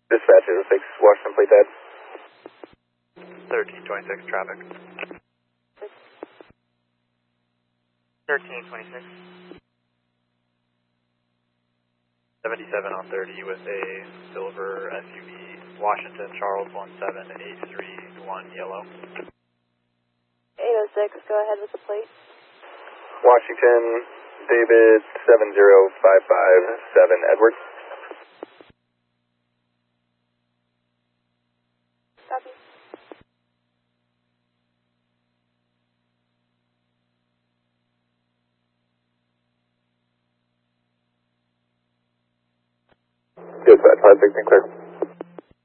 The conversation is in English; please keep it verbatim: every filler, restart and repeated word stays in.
Dispatch zero six, Washington Plate Dad. thirteen twenty-six traffic. thirteen twenty-six. seventy-seven on thirty with a silver S U V, Washington Charles one seven eight three one yellow. eight oh six, go ahead with the plate. Washington, David seven zero five five seven Edward. Copy. Dispatch five sixteen clear.